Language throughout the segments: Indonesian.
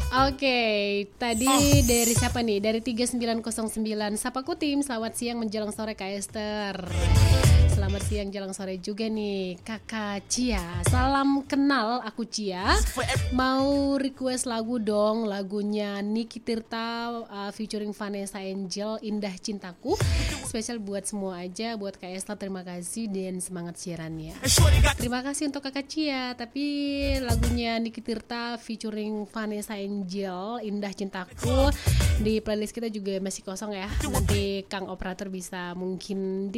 Oke, tadi dari siapa nih? Dari 3909 Sapaku Tim, selamat siang menjelang sore Kak Esther. Selamat siang jelang sore juga nih Kakak Cia. Salam kenal, aku Cia. Mau request lagu dong, lagunya Niki Tirta featuring Vanessa Angel, Indah Cintaku. Spesial buat semua aja, buat Kak Esther, terima kasih dan semangat siarannya. Terima kasih untuk Kakak Cia. Tapi lagunya Niki Tirta featuring Vanessa Angel, Indah Cintaku di playlist kita juga masih kosong ya. Nanti Kang Operator bisa mungkin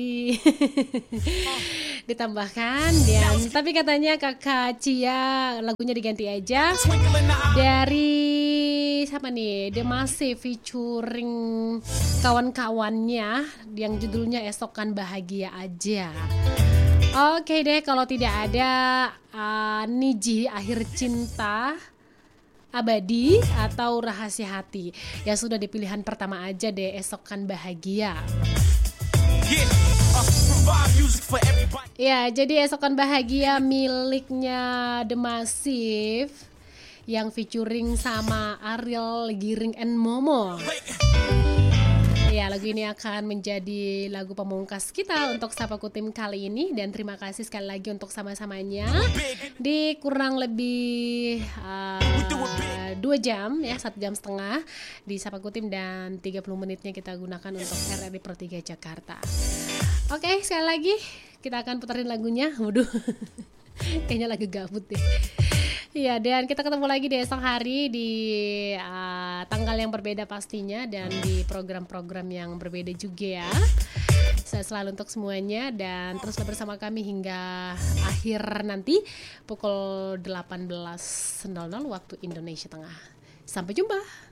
ditambahkan. Dan tapi katanya Kakak Cia lagunya diganti aja dari siapa nih? The Massive featuring kawan-kawannya yang judulnya Esokan Bahagia Aja. Oke deh, kalau tidak ada Niji Akhir Cinta Abadi atau Rahasia Hati, ya sudah di pilihan pertama aja deh, Esokan Bahagia. Ya, jadi Esokan Bahagia miliknya The Massive yang featuring sama Ariel, Giring and Momo. Ya, lagu ini akan menjadi lagu pemungkas kita untuk Sapaku Tim kali ini. Dan terima kasih sekali lagi untuk sama-samanya di kurang lebih 2 jam ya, 1 jam setengah di Sapaku Tim, dan 30 menitnya kita gunakan untuk RRI Pro 3 Jakarta. Oke, sekali lagi kita akan putarin lagunya. Waduh, kayaknya lagi gabut deh. Ya, dan kita ketemu lagi di esok hari di tanggal yang berbeda pastinya, dan di program-program yang berbeda juga ya. Saya selalu untuk semuanya, dan teruslah bersama kami hingga akhir nanti pukul 18.00 waktu Indonesia Tengah. Sampai jumpa.